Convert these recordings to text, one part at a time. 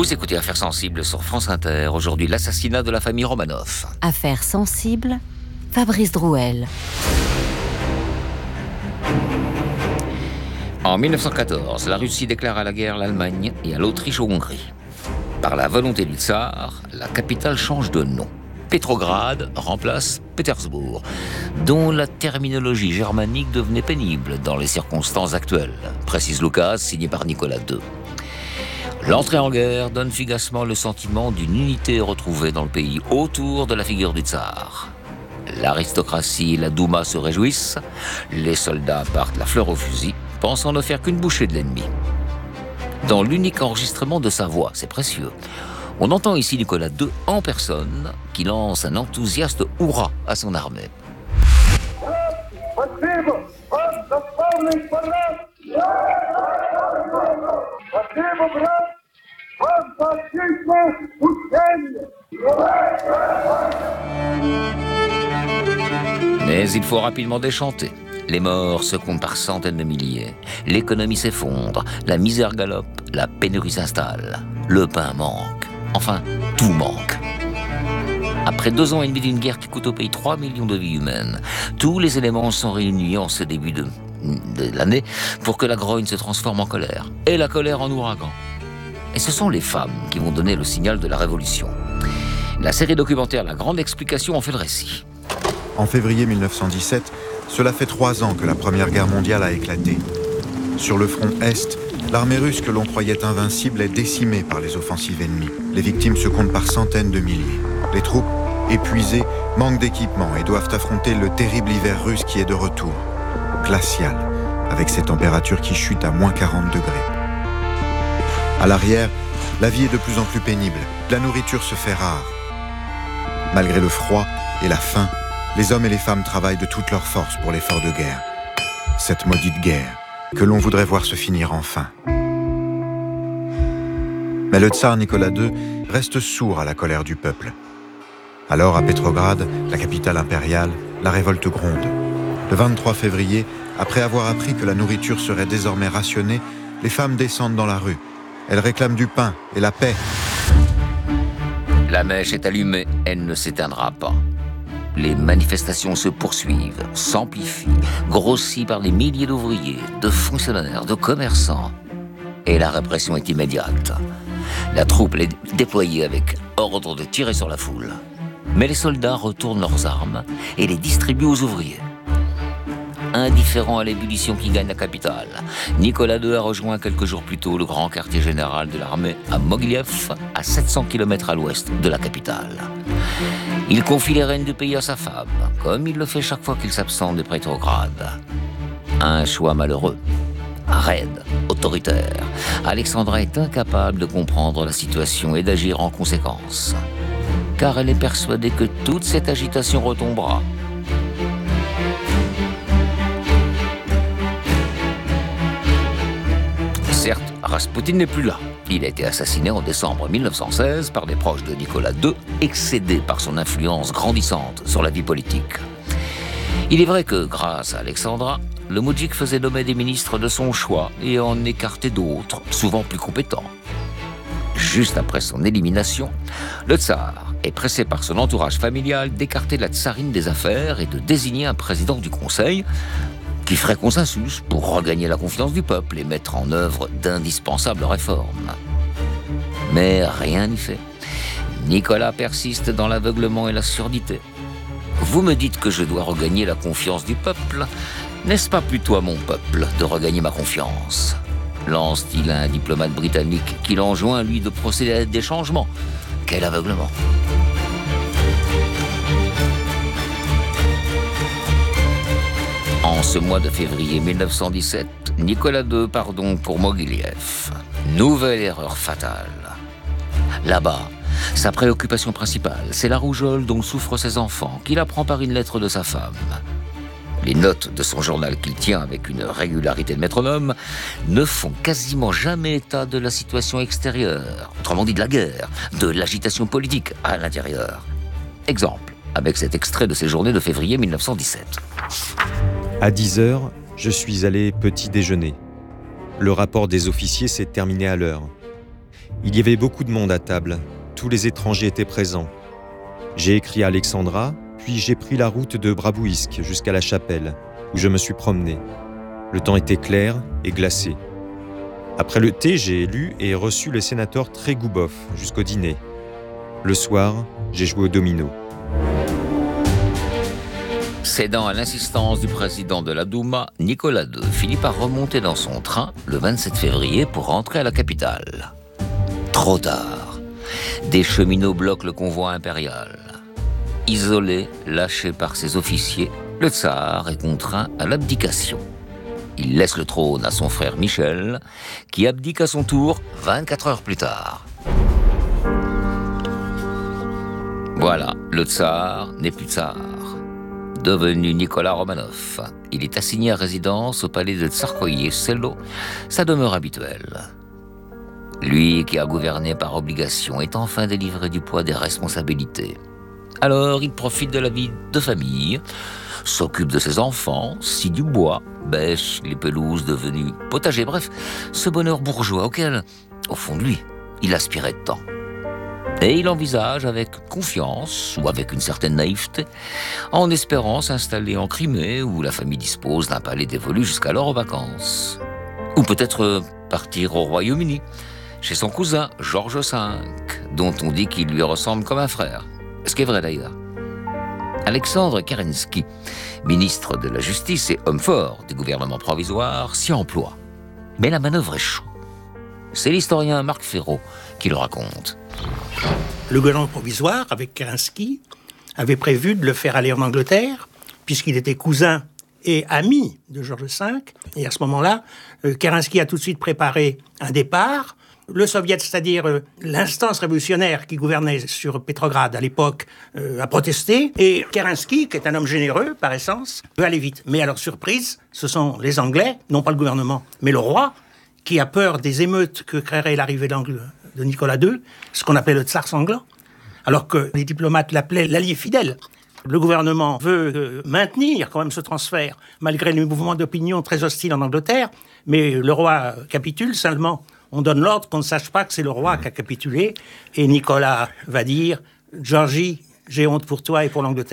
Vous écoutez Affaires sensibles sur France Inter. Aujourd'hui, l'assassinat de la famille Romanov. Affaires sensibles, Fabrice Drouel. En 1914, la Russie déclare la guerre à l'Allemagne et à l'Autriche-Hongrie. Par la volonté du tsar, la capitale change de nom. Pétrograd remplace Pétersbourg, dont la terminologie germanique devenait pénible dans les circonstances actuelles, précise Lucas, signé par Nicolas II. L'entrée en guerre donne fugacement le sentiment d'une unité retrouvée dans le pays autour de la figure du tsar. L'aristocratie et la Douma se réjouissent, les soldats partent la fleur au fusil, pensant ne faire qu'une bouchée de l'ennemi. Dans l'unique enregistrement de sa voix, c'est précieux, on entend ici Nicolas II en personne qui lance un enthousiaste hurrah à son armée. Mais il faut rapidement déchanter. Les morts se comptent par centaines de milliers. L'économie s'effondre, la misère galope, la pénurie s'installe. Le pain manque. Enfin, tout manque. Après 2 ans et demi d'une guerre qui coûte au pays 3 millions de vies humaines, tous les éléments sont réunis en ce début de l'année pour que la grogne se transforme en colère. Et la colère en ouragan. Et ce sont les femmes qui vont donner le signal de la révolution. La série documentaire La Grande Explication en fait le récit. En février 1917, cela fait 3 ans que la Première Guerre mondiale a éclaté. Sur le front Est, l'armée russe que l'on croyait invincible est décimée par les offensives ennemies. Les victimes se comptent par centaines de milliers. Les troupes, épuisées, manquent d'équipement et doivent affronter le terrible hiver russe qui est de retour. Glacial, avec ses températures qui chutent à moins 40 degrés. À l'arrière, la vie est de plus en plus pénible. La nourriture se fait rare. Malgré le froid et la faim, les hommes et les femmes travaillent de toute leur force pour l'effort de guerre. Cette maudite guerre que l'on voudrait voir se finir enfin. Mais le tsar Nicolas II reste sourd à la colère du peuple. Alors, à Pétrograd, la capitale impériale, la révolte gronde. Le 23 février, après avoir appris que la nourriture serait désormais rationnée, les femmes descendent dans la rue. Elles réclament du pain et la paix. La mèche est allumée, elle ne s'éteindra pas. Les manifestations se poursuivent, s'amplifient, grossies par des milliers d'ouvriers, de fonctionnaires, de commerçants. Et la répression est immédiate. La troupe est déployée avec ordre de tirer sur la foule. Mais les soldats retournent leurs armes et les distribuent aux ouvriers. Indifférent à l'ébullition qui gagne la capitale, Nicolas II a rejoint quelques jours plus tôt le grand quartier général de l'armée à Mogiliev, à 700 km à l'ouest de la capitale. Il confie les rênes du pays à sa femme, comme il le fait chaque fois qu'il s'absente de Pétrograd. Un choix malheureux, raide, autoritaire. Alexandra est incapable de comprendre la situation et d'agir en conséquence, car elle est persuadée que toute cette agitation retombera. Certes, Raspoutine n'est plus là. Il a été assassiné en décembre 1916 par des proches de Nicolas II, excédés par son influence grandissante sur la vie politique. Il est vrai que, grâce à Alexandra, le moudjik faisait nommer des ministres de son choix et en écartait d'autres, souvent plus compétents. Juste après son élimination, le tsar est pressé par son entourage familial d'écarter la tsarine des affaires et de désigner un président du conseil qui ferait consensus pour regagner la confiance du peuple et mettre en œuvre d'indispensables réformes. Mais rien n'y fait. Nicolas persiste dans l'aveuglement et la surdité. Vous me dites que je dois regagner la confiance du peuple. N'est-ce pas plutôt à mon peuple de regagner ma confiance ? Lance-t-il à un diplomate britannique qui l'enjoint, lui, de procéder à des changements ? Quel aveuglement ! En ce mois de février 1917, Nicolas II part donc pour Mogiliev. Nouvelle erreur fatale. Là-bas, sa préoccupation principale, c'est la rougeole dont souffrent ses enfants, qu'il apprend par une lettre de sa femme. Les notes de son journal qu'il tient avec une régularité de métronome ne font quasiment jamais état de la situation extérieure, autrement dit de la guerre, de l'agitation politique à l'intérieur. Exemple, avec cet extrait de ses journées de février 1917. À 10h, je suis allé petit déjeuner. Le rapport des officiers s'est terminé à l'heure. Il y avait beaucoup de monde à table. Tous les étrangers étaient présents. J'ai écrit à Alexandra, puis j'ai pris la route de Brabouisk jusqu'à la chapelle, où je me suis promené. Le temps était clair et glacé. Après le thé, j'ai lu et reçu le sénateur Trégoubov jusqu'au dîner. Le soir, j'ai joué au domino. Cédant à l'insistance du président de la Douma, Nicolas II finit par remonter dans son train le 27 février pour rentrer à la capitale. Trop tard. Des cheminots bloquent le convoi impérial. Isolé, lâché par ses officiers, le tsar est contraint à l'abdication. Il laisse le trône à son frère Michel, qui abdique à son tour 24 heures plus tard. Voilà, le tsar n'est plus tsar. Devenu Nicolas Romanov, il est assigné à résidence au palais de Tsarskoïe-Selo, sa demeure habituelle. Lui qui a gouverné par obligation est enfin délivré du poids des responsabilités. Alors il profite de la vie de famille, s'occupe de ses enfants, scie du bois, bêche les pelouses devenues potagers, bref, ce bonheur bourgeois auquel, au fond de lui, il aspirait tant. Et il envisage avec confiance, ou avec une certaine naïveté, en espérant s'installer en Crimée, où la famille dispose d'un palais dévolu jusqu'alors aux vacances. Ou peut-être partir au Royaume-Uni, chez son cousin Georges V, dont on dit qu'il lui ressemble comme un frère. Ce qui est vrai d'ailleurs. Alexandre Kerensky, ministre de la Justice et homme fort du gouvernement provisoire, s'y emploie. Mais la manœuvre échoue. C'est l'historien Marc Ferraud qui le raconte. Le gouvernement provisoire, avec Kerensky, avait prévu de le faire aller en Angleterre, puisqu'il était cousin et ami de Georges V. Et à ce moment-là, Kerensky a tout de suite préparé un départ. Le soviet, c'est-à-dire l'instance révolutionnaire qui gouvernait sur Pétrograd à l'époque, a protesté. Et Kerensky, qui est un homme généreux par essence, veut aller vite. Mais alors, surprise, ce sont les Anglais, non pas le gouvernement, mais le roi, qui a peur des émeutes que créerait l'arrivée de Nicolas II, ce qu'on appelait le tsar sanglant, alors que les diplomates l'appelaient l'allié fidèle. Le gouvernement veut maintenir quand même ce transfert, malgré les mouvements d'opinion très hostiles en Angleterre, mais le roi capitule seulement. On donne l'ordre qu'on ne sache pas que c'est le roi qui a capitulé, et Nicolas va dire « Georgie, j'ai honte pour toi et pour l'Angleterre ».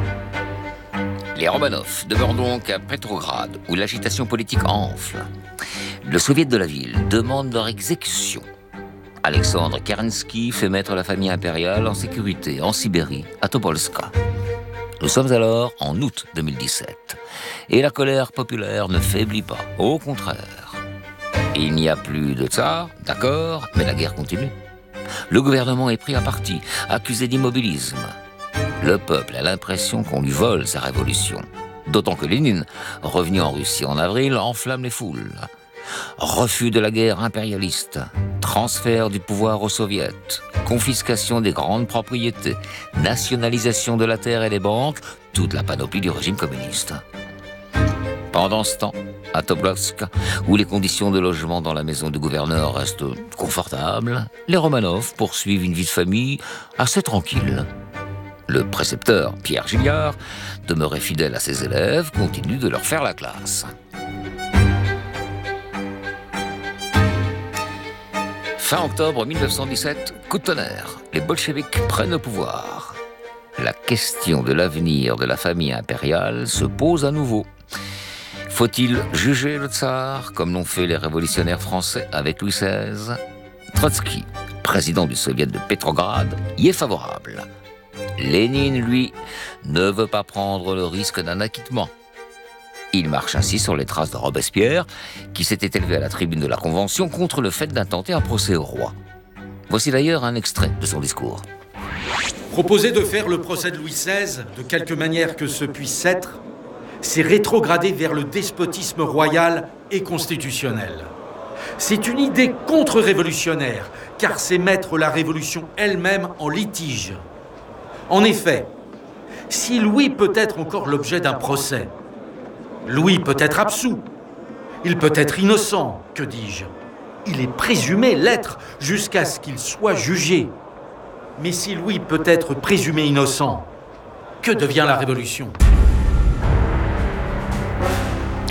Les Romanov demeurent donc à Pétrograd, où l'agitation politique enfle. Le soviet de la ville demande leur exécution. Alexandre Kerensky fait mettre la famille impériale en sécurité en Sibérie, à Topolska. Nous sommes alors en août 2017. Et la colère populaire ne faiblit pas, au contraire. Il n'y a plus de tsar, d'accord, mais la guerre continue. Le gouvernement est pris à partie, accusé d'immobilisme. Le peuple a l'impression qu'on lui vole sa révolution. D'autant que Lénine, revenu en Russie en avril, enflamme les foules. Refus de la guerre impérialiste, transfert du pouvoir aux soviets, confiscation des grandes propriétés, nationalisation de la terre et des banques, toute la panoplie du régime communiste. Pendant ce temps, à Tobolsk, où les conditions de logement dans la maison du gouverneur restent confortables, les Romanov poursuivent une vie de famille assez tranquille. Le précepteur, Pierre Gilliard, demeuré fidèle à ses élèves, continue de leur faire la classe. Fin octobre 1917, coup de tonnerre, les bolcheviks prennent le pouvoir. La question de l'avenir de la famille impériale se pose à nouveau. Faut-il juger le tsar, comme l'ont fait les révolutionnaires français avec Louis XVI ? Trotsky, président du soviet de Pétrograd, y est favorable. Lénine, lui, ne veut pas prendre le risque d'un acquittement. Il marche ainsi sur les traces de Robespierre, qui s'était élevé à la tribune de la Convention contre le fait d'intenter un procès au roi. Voici d'ailleurs un extrait de son discours. Proposer de faire le procès de Louis XVI, de quelque manière que ce puisse être, c'est rétrograder vers le despotisme royal et constitutionnel. C'est une idée contre-révolutionnaire, car c'est mettre la révolution elle-même en litige. En effet, si Louis peut être encore l'objet d'un procès, Louis peut être absous, il peut être innocent, que dis-je. Il est présumé l'être jusqu'à ce qu'il soit jugé. Mais si Louis peut être présumé innocent, que devient la Révolution ?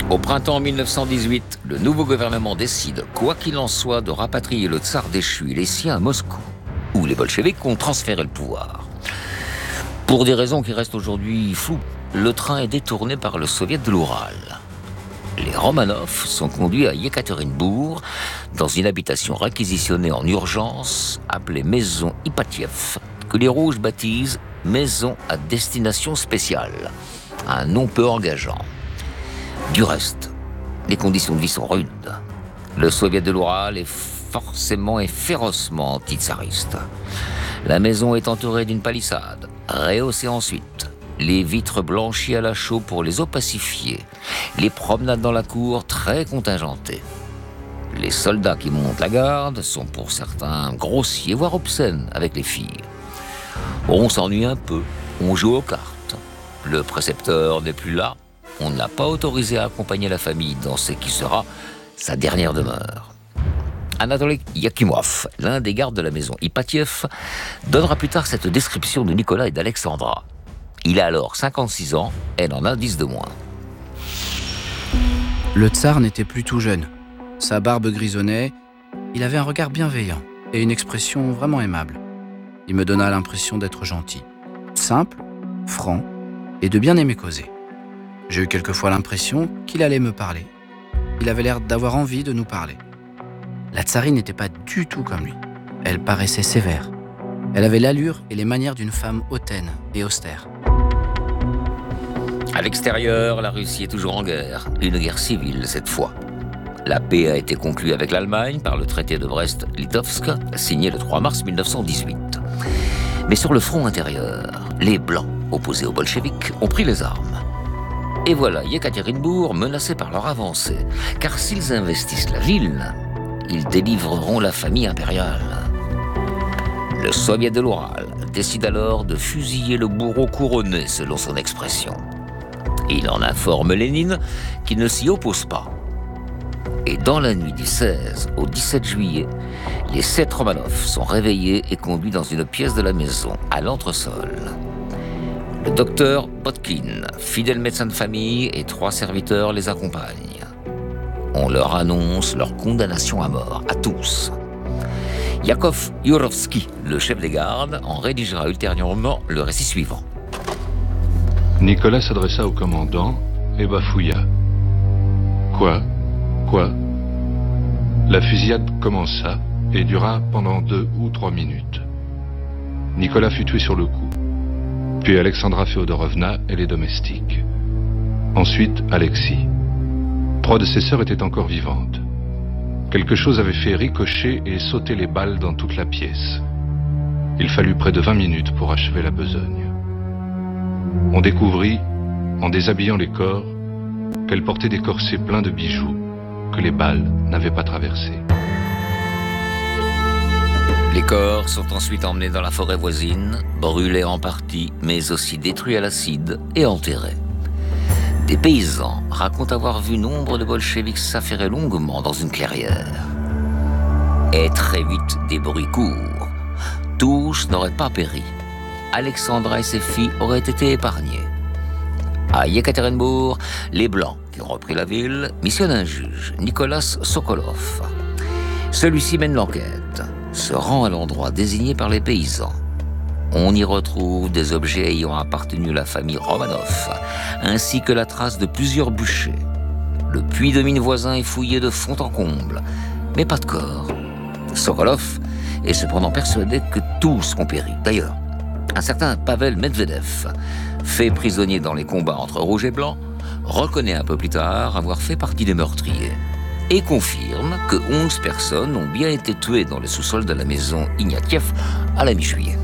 Au printemps 1918, le nouveau gouvernement décide, quoi qu'il en soit, de rapatrier le tsar déchu et les siens à Moscou, où les bolcheviks ont transféré le pouvoir. Pour des raisons qui restent aujourd'hui floues, le train est détourné par le soviet de l'Oural. Les Romanov sont conduits à Yekaterinbourg, dans une habitation réquisitionnée en urgence, appelée Maison Ipatiev, que les Rouges baptisent Maison à destination spéciale. Un nom peu engageant. Du reste, les conditions de vie sont rudes. Le soviet de l'Oural est forcément et férocement anti-tsariste. La maison est entourée d'une palissade, rehaussée ensuite. Les vitres blanchies à la chaux pour les opacifier. Les promenades dans la cour très contingentées. Les soldats qui montent la garde sont pour certains grossiers, voire obscènes avec les filles. On s'ennuie un peu, on joue aux cartes. Le précepteur n'est plus là. On n'a pas autorisé à accompagner la famille dans ce qui sera sa dernière demeure. Anatoly Yakimov, l'un des gardes de la maison Ipatiev, donnera plus tard cette description de Nicolas et d'Alexandra. Il a alors 56 ans, elle en a 10 de moins. Le tsar n'était plus tout jeune. Sa barbe grisonnait, il avait un regard bienveillant et une expression vraiment aimable. Il me donna l'impression d'être gentil, simple, franc et de bien aimer causer. J'ai eu quelquefois l'impression qu'il allait me parler. Il avait l'air d'avoir envie de nous parler. La tsarine n'était pas du tout comme lui. Elle paraissait sévère. Elle avait l'allure et les manières d'une femme hautaine et austère. À l'extérieur, la Russie est toujours en guerre. Une guerre civile cette fois. La paix a été conclue avec l'Allemagne par le traité de Brest-Litovsk, signé le 3 mars 1918. Mais sur le front intérieur, les Blancs, opposés aux bolcheviks, ont pris les armes. Et voilà Yekaterinbourg menacée par leur avancée. Car s'ils investissent la ville, ils délivreront la famille impériale. Le soviet de l'Oural décide alors de fusiller le bourreau couronné, selon son expression. Il en informe Lénine, qui ne s'y oppose pas. Et dans la nuit du 16 au 17 juillet, les 7 Romanov sont réveillés et conduits dans une pièce de la maison, à l'entresol. Le docteur Botkin, fidèle médecin de famille, et 3 serviteurs les accompagnent. On leur annonce leur condamnation à mort, à tous. Yakov Yurovsky, le chef des gardes, en rédigera ultérieurement le récit suivant. Nicolas s'adressa au commandant et bafouilla. Quoi ? La fusillade commença et dura pendant 2 ou 3 minutes. Nicolas fut tué sur le coup. Puis Alexandra Féodorovna et les domestiques. Ensuite, Alexis. 3 de ses sœurs étaient encore vivantes. Quelque chose avait fait ricocher et sauter les balles dans toute la pièce. Il fallut près de 20 minutes pour achever la besogne. On découvrit, en déshabillant les corps, qu'elles portaient des corsets pleins de bijoux que les balles n'avaient pas traversés. Les corps sont ensuite emmenés dans la forêt voisine, brûlés en partie, mais aussi détruits à l'acide et enterrés. Des paysans racontent avoir vu nombre de bolcheviks s'affairer longuement dans une clairière. Et très vite, des bruits courent. Tous n'auraient pas péri. Alexandra et ses filles auraient été épargnées. À Yekaterinbourg, les Blancs, qui ont repris la ville, missionnent un juge, Nicolas Sokolov. Celui-ci mène l'enquête, se rend à l'endroit désigné par les paysans. On y retrouve des objets ayant appartenu à la famille Romanov, ainsi que la trace de plusieurs bûchers. Le puits de mine voisin est fouillé de fond en comble, mais pas de corps. Sokolov est cependant persuadé que tous ont péri. D'ailleurs, un certain Pavel Medvedev, fait prisonnier dans les combats entre Rouge et Blanc, reconnaît un peu plus tard avoir fait partie des meurtriers et confirme que 11 personnes ont bien été tuées dans le sous-sol de la maison Ignatiev à la mi-juillet.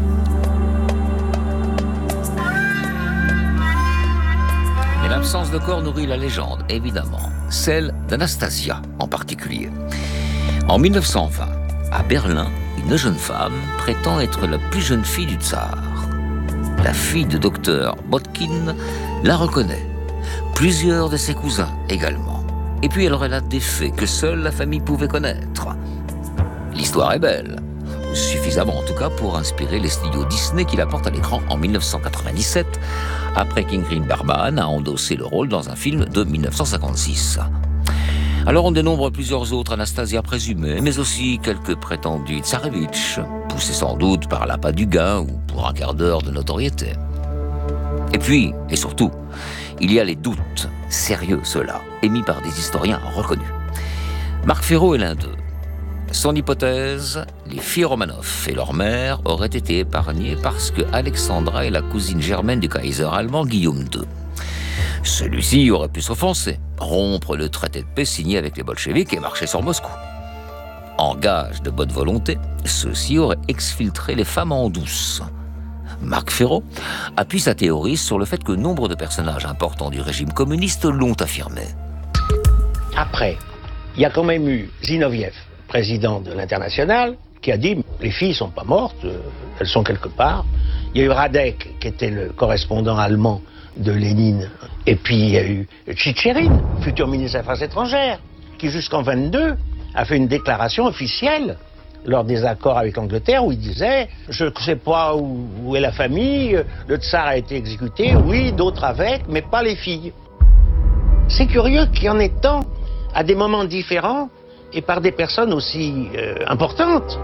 Mais l'absence de corps nourrit la légende, évidemment, celle d'Anastasia en particulier. En 1920, à Berlin, une jeune femme prétend être la plus jeune fille du tsar. La fille de docteur Botkin la reconnaît. Plusieurs de ses cousins également. Et puis elle relate des faits que seule la famille pouvait connaître. L'histoire est belle. suffisamment en tout cas pour inspirer les studios Disney qui la portent à l'écran en 1997, après qu'Ingrid Bergman a endossé le rôle dans un film de 1956. Alors on dénombre plusieurs autres Anastasia présumées, mais aussi quelques prétendus Tsarevitch, poussés sans doute par l'appât du gain ou pour un quart d'heure de notoriété. Et puis, et surtout, il y a les doutes, sérieux ceux-là, émis par des historiens reconnus. Marc Ferraud est l'un d'eux. Son hypothèse, les filles Romanov et leur mère auraient été épargnées parce que Alexandra est la cousine germaine du Kaiser allemand Guillaume II. Celui-ci aurait pu s'offenser, rompre le traité de paix signé avec les bolcheviks et marcher sur Moscou. En gage de bonne volonté, ceux-ci auraient exfiltré les femmes en douce. Marc Ferraud appuie sa théorie sur le fait que nombre de personnages importants du régime communiste l'ont affirmé. Après, il y a quand même eu Zinoviev, président de l'Internationale, qui a dit « les filles ne sont pas mortes, elles sont quelque part ». Il y a eu Radek, qui était le correspondant allemand de Lénine. Et puis il y a eu Tchitcherine, futur ministre des Affaires étrangères, qui jusqu'en 22 a fait une déclaration officielle lors des accords avec l'Angleterre où il disait « je ne sais pas où est la famille, le tsar a été exécuté, oui, d'autres avec, mais pas les filles ». C'est curieux qu'il y en ait tant à des moments différents et par des personnes aussi importantes.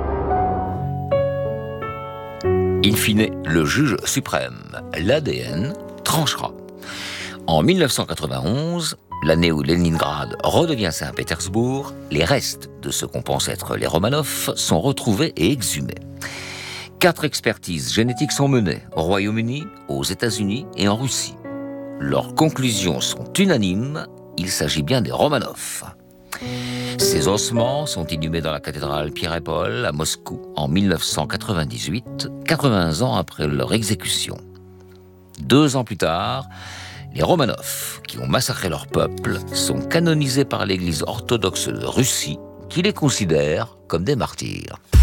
In fine, le juge suprême, l'ADN, tranchera. En 1991, l'année où Leningrad redevient Saint-Pétersbourg, les restes de ce qu'on pense être les Romanov sont retrouvés et exhumés. 4 expertises génétiques sont menées au Royaume-Uni, aux États-Unis et en Russie. Leurs conclusions sont unanimes, il s'agit bien des Romanov. Ces ossements sont inhumés dans la cathédrale Pierre et Paul à Moscou en 1998, 80 ans après leur exécution. 2 ans plus tard, les Romanov, qui ont massacré leur peuple, sont canonisés par l'Église orthodoxe de Russie, qui les considère comme des martyrs.